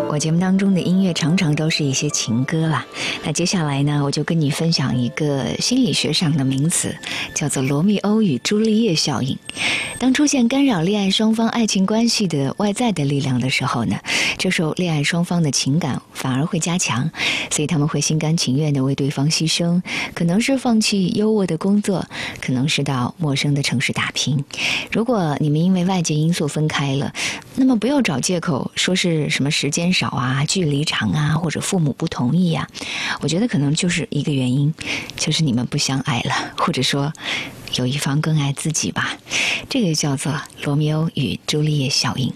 我节目当中的音乐常常都是一些情歌啦。那接下来呢，我就跟你分享一个心理学上的名词，叫做罗密欧与朱丽叶效应。当出现干扰恋爱双方爱情关系的外在的力量的时候呢，这时候恋爱双方的情感反而会加强，所以他们会心甘情愿地为对方牺牲，可能是放弃优渥的工作，可能是到陌生的城市打拼。如果你们因为外界因素分开了，那么不要找借口说是什么时间少啊、距离长啊，或者父母不同意啊。我觉得可能就是一个原因，就是你们不相爱了，或者说有一方更爱自己吧。这个叫做罗密欧与朱丽叶效应。